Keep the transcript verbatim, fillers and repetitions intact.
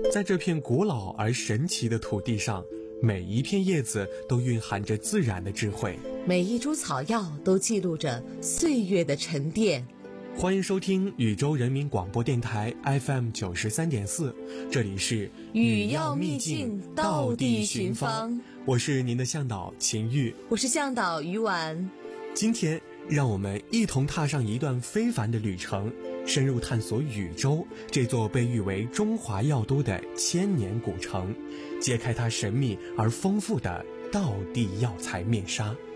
在这片古老而神奇的土地上，每一片叶子都蕴含着自然的智慧， 每一株草药都记录着岁月的沉淀。 欢迎收听宇宙人民广播电台 F M 九十三点四，这里是语要秘境，道地寻芳。 我是您的向导秦玉， 我是向导于婉。 今天让我们一同踏上一段非凡的旅程，深入探索禹州这座被誉为中华药都的千年古城，揭开它神秘而丰富的道地药材面纱。